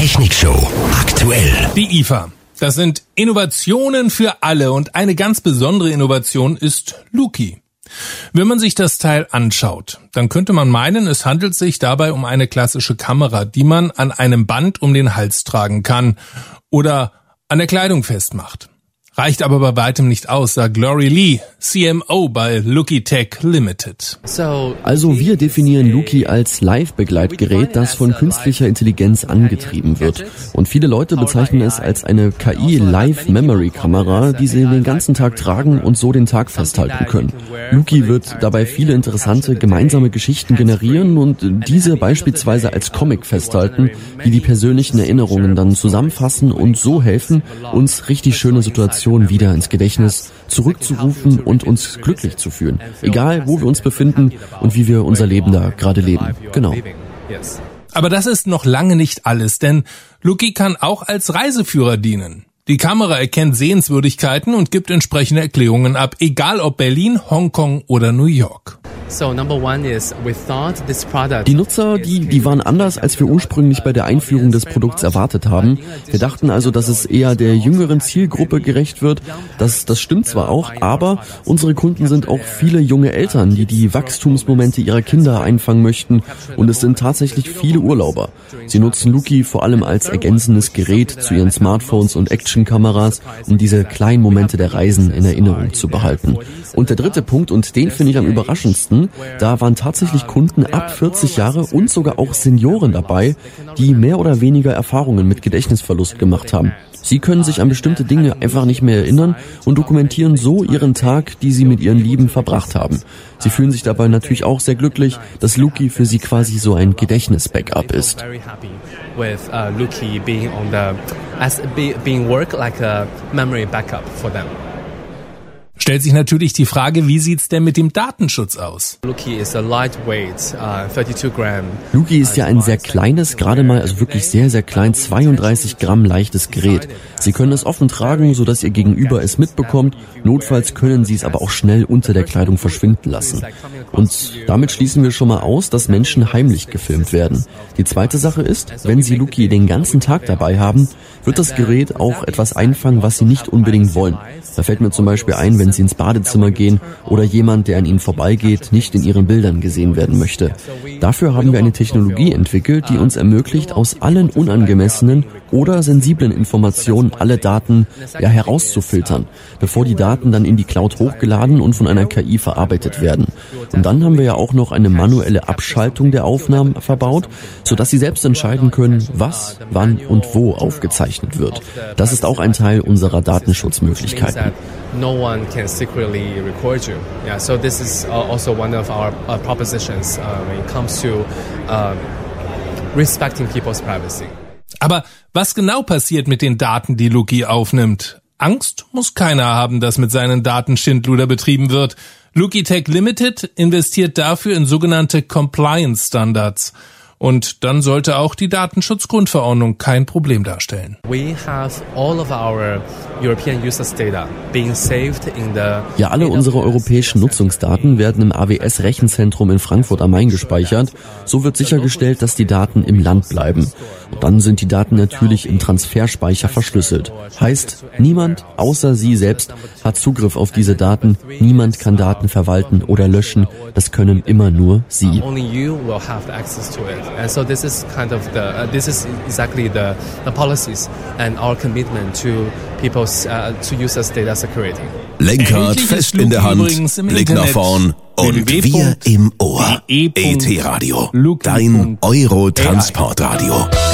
Technikshow aktuell. Die IFA. Das sind Innovationen für alle und eine ganz besondere Innovation ist Luki. Wenn man sich das Teil anschaut, dann könnte man meinen, es handelt sich dabei um eine klassische Kamera, die man an einem Band um den Hals tragen kann oder an der Kleidung festmacht. Reicht aber bei weitem nicht aus, sagt Glory Lee, CMO bei Luki Tech Limited. Also wir definieren Luki als Live-Begleitgerät, das von künstlicher Intelligenz angetrieben wird. Und viele Leute bezeichnen es als eine KI-Live-Memory-Kamera, die sie den ganzen Tag tragen und so den Tag festhalten können. Luki wird dabei viele interessante gemeinsame Geschichten generieren und diese beispielsweise als Comic festhalten, die die persönlichen Erinnerungen dann zusammenfassen und so helfen, uns richtig schöne Situationen wieder ins Gedächtnis zurückzurufen und uns glücklich zu fühlen. Egal, wo wir uns befinden und wie wir unser Leben da gerade leben. Genau. Aber das ist noch lange nicht alles, denn Luki kann auch als Reiseführer dienen. Die Kamera erkennt Sehenswürdigkeiten und gibt entsprechende Erklärungen ab, egal ob Berlin, Hongkong oder New York. Die Nutzer, die waren anders, als wir ursprünglich bei der Einführung des Produkts erwartet haben. Wir dachten also, dass es eher der jüngeren Zielgruppe gerecht wird. Das stimmt zwar auch, aber unsere Kunden sind auch viele junge Eltern, die die Wachstumsmomente ihrer Kinder einfangen möchten. Und es sind tatsächlich viele Urlauber. Sie nutzen Luki vor allem als ergänzendes Gerät zu ihren Smartphones und Actionkameras, um diese kleinen Momente der Reisen in Erinnerung zu behalten. Und der dritte Punkt, und den finde ich am überraschendsten, da waren tatsächlich Kunden ab 40 Jahre und sogar auch Senioren dabei, die mehr oder weniger Erfahrungen mit Gedächtnisverlust gemacht haben. Sie können sich an bestimmte Dinge einfach nicht mehr erinnern und dokumentieren so ihren Tag, die sie mit ihren Lieben verbracht haben. Sie fühlen sich dabei natürlich auch sehr glücklich, dass Luki für sie quasi so ein Gedächtnis-Backup ist. Stellt sich natürlich die Frage, wie sieht's denn mit dem Datenschutz aus? Luki ist ja ein sehr kleines, gerade mal, also wirklich sehr, sehr klein, 32 Gramm leichtes Gerät. Sie können es offen tragen, sodass Ihr Gegenüber es mitbekommt. Notfalls können Sie es aber auch schnell unter der Kleidung verschwinden lassen. Und damit schließen wir schon mal aus, dass Menschen heimlich gefilmt werden. Die zweite Sache ist, wenn Sie Luki den ganzen Tag dabei haben, wird das Gerät auch etwas einfangen, was Sie nicht unbedingt wollen. Da fällt mir zum Beispiel ein, wenn Sie ins Badezimmer gehen oder jemand, der an Ihnen vorbeigeht, nicht in Ihren Bildern gesehen werden möchte. Dafür haben wir eine Technologie entwickelt, die uns ermöglicht, aus allen unangemessenen oder sensiblen Informationen alle Daten herauszufiltern, bevor die Daten dann in die Cloud hochgeladen und von einer KI verarbeitet werden. Und dann haben wir ja auch noch eine manuelle Abschaltung der Aufnahmen verbaut, sodass Sie selbst entscheiden können, was, wann und wo aufgezeichnet wird. Das ist auch ein Teil unserer Datenschutzmöglichkeiten. No one can secretly record you. Yeah, so this is also one of our propositions when it comes to respecting people's privacy. Aber was genau passiert mit den Daten, die Luki aufnimmt? Angst muss keiner haben, dass mit seinen Daten Schindluder betrieben wird. Luki Tech Limited investiert dafür in sogenannte Compliance Standards. Und dann sollte auch die Datenschutzgrundverordnung kein Problem darstellen. Ja, alle unsere europäischen Nutzungsdaten werden im AWS-Rechenzentrum in Frankfurt am Main gespeichert. So wird sichergestellt, dass die Daten im Land bleiben. Und dann sind die Daten natürlich im Transferspeicher verschlüsselt. Heißt, niemand außer Sie selbst hat Zugriff auf diese Daten. Niemand kann Daten verwalten oder löschen. Das können immer nur Sie. And so this is exactly the policies and our commitment to people's to users' data security. Lenkrad fest in der Hand, Blick nach vorn und wir im Ohr. ET Radio, dein Euro-Transportradio.